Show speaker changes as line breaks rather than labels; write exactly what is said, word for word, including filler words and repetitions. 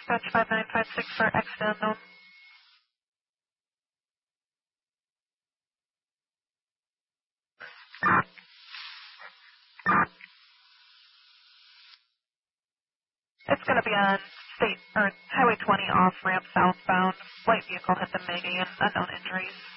dispatch five nine five six for accident unknown. It's going to be on state or Highway twenty off ramp southbound. Light vehicle hit the Maggie and unknown injuries.